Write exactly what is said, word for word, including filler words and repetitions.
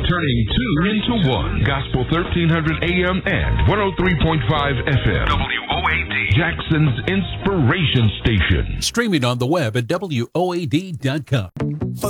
turning two into one. Gospel thirteen hundred A M and one oh three point five F M. W O A D, Jackson's Inspiration Station. Streaming on the web at W O A D dot com.